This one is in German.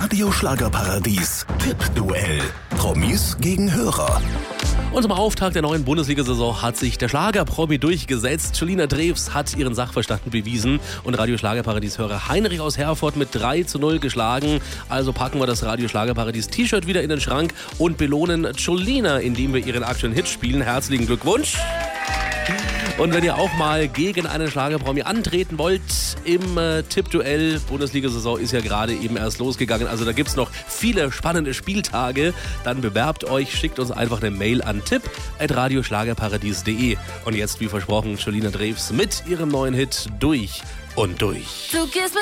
Radio Schlagerparadies Tippduell. Promis gegen Hörer. Und zum Auftakt der neuen Bundesliga-Saison hat sich der Schlagerpromi durchgesetzt. Julina Drews hat ihren Sachverstand bewiesen und Radio Schlagerparadies-Hörer Heinrich aus Herford mit 3:0 geschlagen. Also packen wir das Radio Schlagerparadies-T-Shirt wieder in den Schrank und belohnen Julina, indem wir ihren aktuellen Hit spielen. Herzlichen Glückwunsch! Und wenn ihr auch mal gegen einen Schlagerpromi antreten wollt im Tippduell, Bundesliga-Saison ist ja gerade eben erst losgegangen, also da gibt es noch viele spannende Spieltage, dann bewerbt euch, schickt uns einfach eine Mail an tipp@radioschlagerparadies.de. Und jetzt, wie versprochen, Julina Drews mit ihrem neuen Hit Durch und Durch.